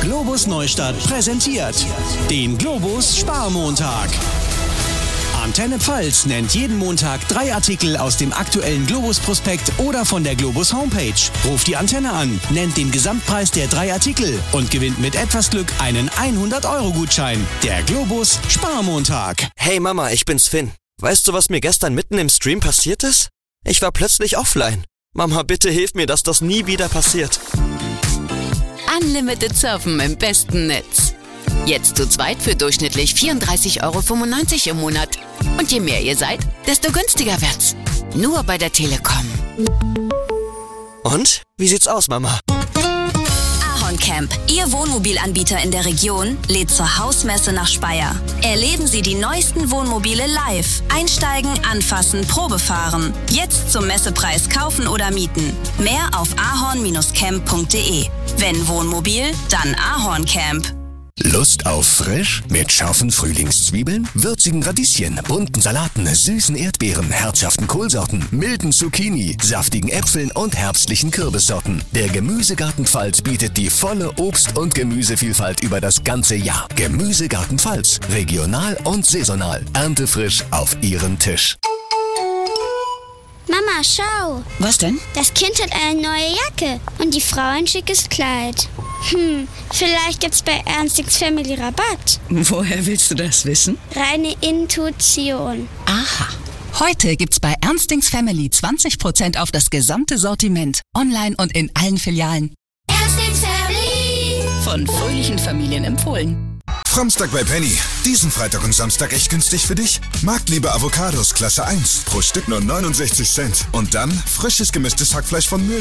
Globus Neustadt präsentiert den Globus Sparmontag. Antenne Pfalz nennt jeden Montag 3 Artikel aus dem aktuellen Globus-Prospekt oder von der Globus Homepage. Ruft die Antenne an, nennt den Gesamtpreis der 3 Artikel und gewinnt mit etwas Glück einen 100-Euro-Gutschein. Der Globus Sparmontag. Hey Mama, ich bin's Finn. Weißt du, was mir gestern mitten im Stream passiert ist? Ich war plötzlich offline. Mama, bitte hilf mir, dass das nie wieder passiert. Unlimited Surfen im besten Netz. Jetzt zu zweit für durchschnittlich 34,95 Euro im Monat. Und je mehr ihr seid, desto günstiger wird's. Nur bei der Telekom. Und? Wie sieht's aus, Mama? Ahorn Camp, Ihr Wohnmobilanbieter in der Region, lädt zur Hausmesse nach Speyer. Erleben Sie die neuesten Wohnmobile live. Einsteigen, anfassen, Probe fahren. Jetzt zum Messepreis kaufen oder mieten. Mehr auf ahorn-camp.de. Wenn Wohnmobil, dann Ahorn Camp. Lust auf frisch? Mit scharfen Frühlingszwiebeln, würzigen Radieschen, bunten Salaten, süßen Erdbeeren, herzhaften Kohlsorten, milden Zucchini, saftigen Äpfeln und herbstlichen Kürbissorten. Der Gemüsegarten Pfalz bietet die volle Obst- und Gemüsevielfalt über das ganze Jahr. Gemüsegarten Pfalz, regional und saisonal. Erntefrisch auf Ihren Tisch. Mama, schau. Was denn? Das Kind hat eine neue Jacke und die Frau ein schickes Kleid. Vielleicht gibt's bei Ernstings Family Rabatt. Woher willst du das wissen? Reine Intuition. Aha. Heute gibt's bei Ernstings Family 20% auf das gesamte Sortiment. Online und in allen Filialen. Ernstings Family. Von fröhlichen Familien empfohlen. Samstag bei Penny. Diesen Freitag und Samstag echt günstig für dich? Marktliebe Avocados Klasse 1. Pro Stück nur 69 Cent. Und dann frisches gemischtes Hackfleisch von Mühlen.